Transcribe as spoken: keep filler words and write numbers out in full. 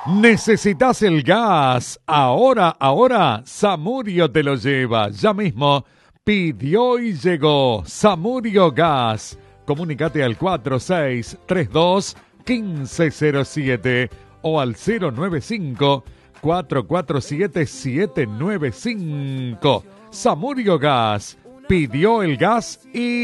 ¿Necesitas el gas? Ahora, ahora, Samurio te lo lleva. Ya mismo pidió y llegó. Samurio Gas. Comunícate al cuatro seis tres dos, uno cinco cero siete o al cero nueve cinco, cuatro cuatro siete, siete nueve cinco. Samurio Gas. Pidió el gas y